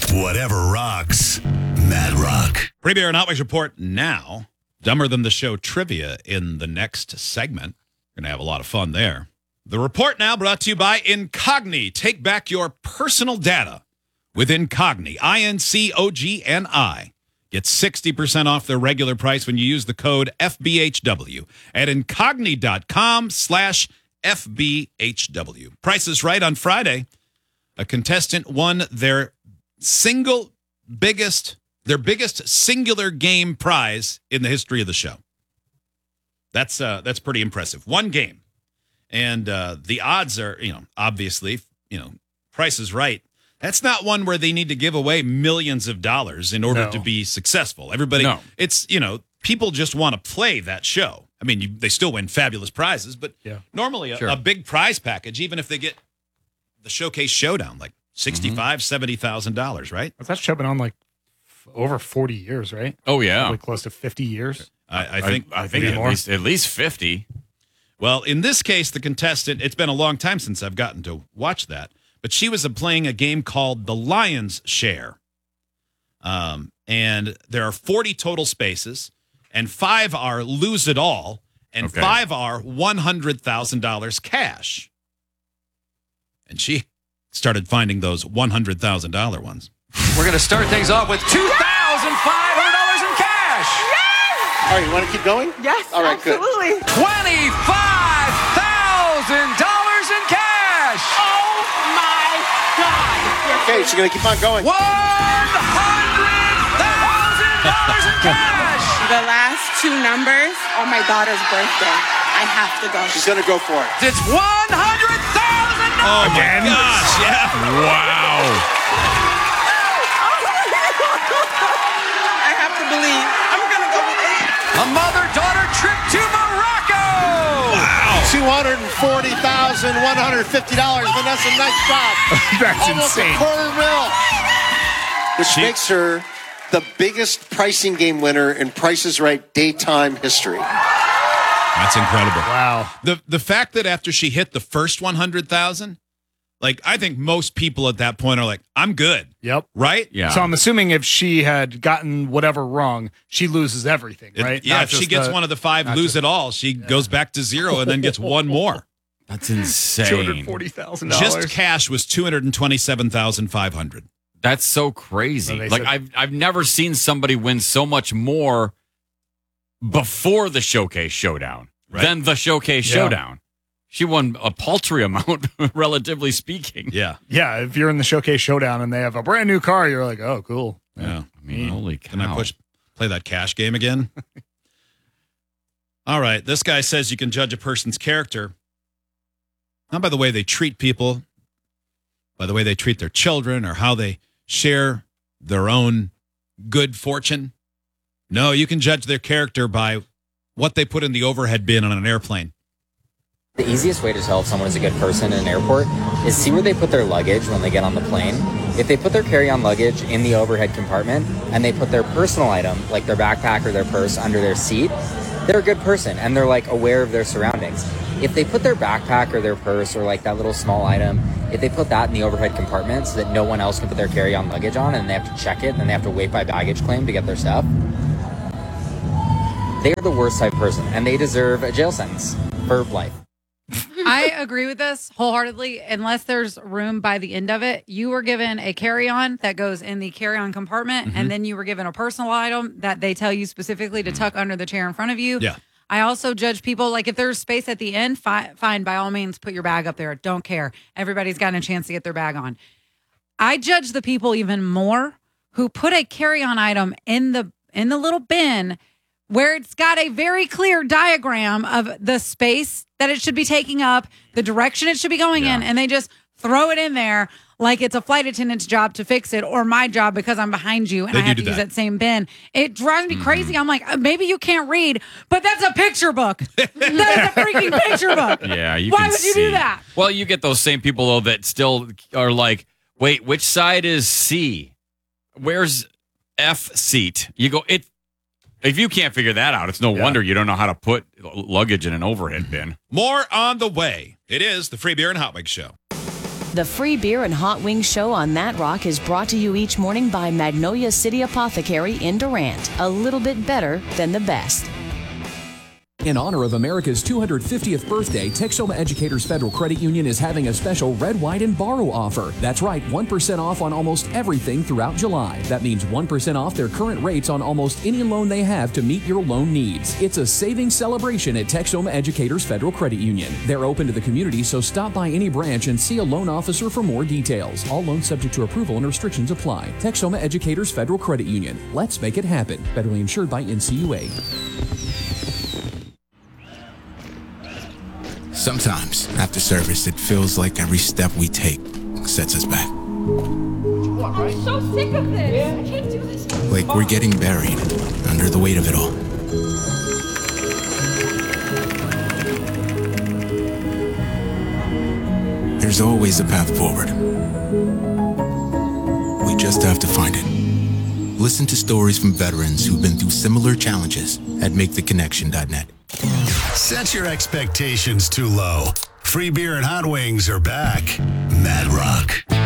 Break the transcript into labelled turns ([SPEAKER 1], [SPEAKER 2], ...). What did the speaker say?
[SPEAKER 1] Whatever rocks, Mad Rock.
[SPEAKER 2] Free Beer and Hot Wings Report now. Dumber Than the Show trivia in the next segment. Going to have a lot of fun there. The report now brought to you by Incogni. Take back your personal data with Incogni. INCOGNI. Get 60% off their regular price when you use the code FBHW at Incogni.com/FBHW. Price is Right on Friday. A contestant won their biggest singular game prize in the history of the show. That's pretty impressive. One game. And the odds are, obviously, Price is Right. That's not one where they need to give away millions of dollars in order to be successful. Everybody, it's, people just want to play that show. I mean, they still win fabulous prizes, but normally a big prize package, even if they get the Showcase Showdown, like $65,000, $70,000, right?
[SPEAKER 3] That show been on like over 40 years, right?
[SPEAKER 4] Oh, yeah.
[SPEAKER 3] Probably close to 50 years.
[SPEAKER 4] I think at least 50.
[SPEAKER 2] Well, in this case, the contestant, it's been a long time since I've gotten to watch that, but she was playing a game called The Lion's Share. And there are 40 total spaces, and 5 are Lose It All, and 5 are $100,000 cash. And she started finding those $100,000 ones.
[SPEAKER 5] We're going to start things off with $2,500 in cash.
[SPEAKER 6] All right, you want to keep going?
[SPEAKER 7] Yes,
[SPEAKER 6] all right,
[SPEAKER 7] absolutely.
[SPEAKER 6] Good.
[SPEAKER 5] $25,000 in cash.
[SPEAKER 7] Oh, my God.
[SPEAKER 6] Okay, she's going to keep on going.
[SPEAKER 5] $100,000 in cash.
[SPEAKER 7] The last 2 numbers are my daughter's birthday. I have to go.
[SPEAKER 6] She's going to go for it.
[SPEAKER 5] It's $100,000.
[SPEAKER 2] Oh, my gosh, yeah.
[SPEAKER 4] Wow.
[SPEAKER 7] I have to believe. I'm going to go with it.
[SPEAKER 5] A mother-daughter trip to Morocco.
[SPEAKER 2] Wow.
[SPEAKER 6] $240,150. Vanessa, nice job.
[SPEAKER 3] That's
[SPEAKER 6] Almost
[SPEAKER 3] insane.
[SPEAKER 6] $250,000. Which makes her the biggest pricing game winner in Price is Right daytime history.
[SPEAKER 2] That's incredible.
[SPEAKER 3] Wow.
[SPEAKER 2] The fact that after she hit the first 100,000, like, I think most people at that point are like, I'm good.
[SPEAKER 3] Yep.
[SPEAKER 2] Right?
[SPEAKER 4] Yeah.
[SPEAKER 3] So I'm assuming if she had gotten whatever wrong, she loses everything, right?
[SPEAKER 2] Yeah, if she gets one of the 5 Lose It All, she goes back to 0 and then gets one more.
[SPEAKER 4] That's insane.
[SPEAKER 3] $240,000.
[SPEAKER 2] Just cash was $227,500.
[SPEAKER 4] That's so crazy.
[SPEAKER 3] Well,
[SPEAKER 4] like, I've never seen somebody win so much more before the Showcase Showdown than the Showcase Showdown. She won a paltry amount, relatively speaking.
[SPEAKER 2] Yeah.
[SPEAKER 3] Yeah, if you're in the Showcase Showdown and they have a brand new car, you're like, oh, cool.
[SPEAKER 2] Yeah.
[SPEAKER 4] I mean, holy cow.
[SPEAKER 2] Can I play that cash game again? All right. This guy says you can judge a person's character not by the way they treat people, by the way they treat their children or how they share their own good fortune. No, you can judge their character by what they put in the overhead bin on an airplane.
[SPEAKER 8] The easiest way to tell if someone is a good person in an airport is see where they put their luggage when they get on the plane. If they put their carry-on luggage in the overhead compartment and they put their personal item, like their backpack or their purse, under their seat, they're a good person and they're like aware of their surroundings. If they put their backpack or their purse or like that little small item, if they put that in the overhead compartment so that no one else can put their carry-on luggage on and they have to check it and then they have to wait by baggage claim to get their stuff, they are the worst type person and they deserve a jail sentence for life.
[SPEAKER 9] I agree with this wholeheartedly. Unless there's room by the end of it, you were given a carry-on that goes in the carry-on compartment, and then you were given a personal item that they tell you specifically to tuck under the chair in front of you.
[SPEAKER 2] Yeah.
[SPEAKER 9] I also judge people, like if there's space at the end, fine, by all means, put your bag up there. Don't care. Everybody's gotten a chance to get their bag on. I judge the people even more who put a carry-on item in the little bin where it's got a very clear diagram of the space that it should be taking up, the direction it should be going in, and they just throw it in there like it's a flight attendant's job to fix it or my job because I'm behind you and I have to use that same bin. It drives me crazy. I'm like, maybe you can't read, but that's a picture book. That is a freaking picture book.
[SPEAKER 4] Yeah,
[SPEAKER 9] Why would you do that?
[SPEAKER 4] Well, you get those same people, though, that still are like, wait, which side is C? Where's F seat? You go, if you can't figure that out, it's no wonder you don't know how to put luggage in an overhead bin.
[SPEAKER 2] More on the way. It is the Free Beer and Hot Wings Show.
[SPEAKER 10] The free beer and hot wings show on That Rock is brought to you each morning by Magnolia City Apothecary in Durant. A little bit better than the best.
[SPEAKER 11] In honor of America's 250th birthday, Texoma Educators Federal Credit Union is having a special Red, White, and Borrow offer. That's right, 1% off on almost everything throughout July. That means 1% off their current rates on almost any loan they have to meet your loan needs. It's a savings celebration at Texoma Educators Federal Credit Union. They're open to the community, so stop by any branch and see a loan officer for more details. All loans subject to approval and restrictions apply. Texoma Educators Federal Credit Union. Let's make it happen. Federally insured by NCUA.
[SPEAKER 12] Sometimes, after service, it feels like every step we take sets us back.
[SPEAKER 13] I'm so sick of this. I can't do this.
[SPEAKER 12] Like we're getting buried under the weight of it all. There's always a path forward. We just have to find it. Listen to stories from veterans who've been through similar challenges at MakeTheConnection.net.
[SPEAKER 1] Set your expectations too low. Free beer and hot wings are back. Mad Rock.